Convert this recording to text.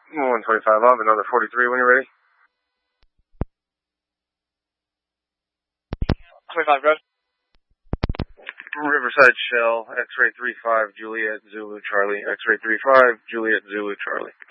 125 up, another 43 when you're ready. 25 Road. Riverside Shell, X-ray 35, Juliet Zulu Charlie, X-ray 35, Juliet Zulu Charlie.